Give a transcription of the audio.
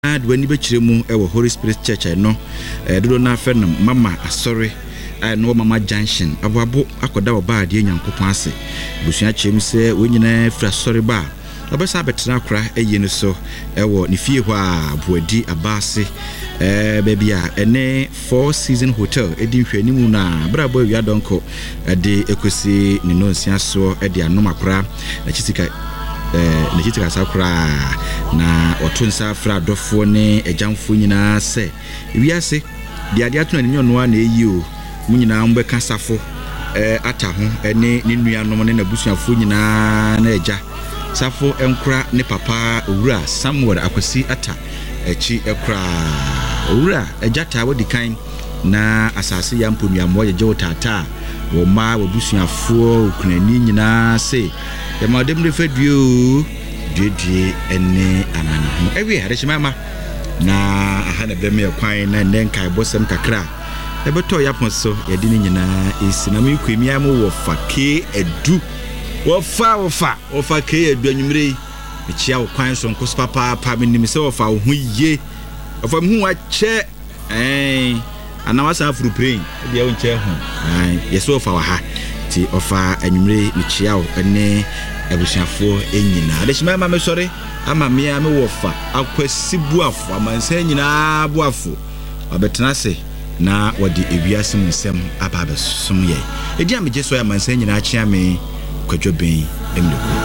wani bɛkyerɛ mu ɛwɔ Holy Spirit Church no dodo na afɛ no mama asɔre no mama junction aboabo akoda oba ade nyankopɔn ase busua kyerɛ mu sɛ wonyina fra asɔre ba obɛsa betena akra ɛyɛ no so ɛwɔ ne fie hɔ a boadi abase baby a ene Four Season Hotel edi nhwani mu na brabo awia donko de ekosi ne no nsia so de anom akra na chitika sakura na otunsa fra dofo ne ejamfo nyina se wiase de ade atuna ne nyono na eyi o mu nyina mbeka safo ata ho ne nuanom ne nabusuafo nyina na eja safo enkura ne papa owura Samuel Akwasi ata echi ekura owura ejata wodi kan na asase ya mponuamo ye tata wo ma wabusuafo okunani nyina se ya madem de feduo dwedwe ene ananhu ewe hareshimama na ahana beme kwan na nenkai bosem kakra ebeto yaponso yedi ni nyina esina mu kwemia mu wo fake edu wo fa ke edu anwumre echia wo kwan so nkoso papa pa menim se wo fa wo hu ye ofa mu ache anawasa afuru praying bia wo nche ho yeso fa wa ha ti ofa anwumre echia wo ene abusuafo enyina adeshima ma me sori ama me wofa Akwasi buafo amansa nyina buafo obetena se na wodi ewiase mu nsem aba besom ye edi ameje so amansa nyina akye ame kwadwoben emleko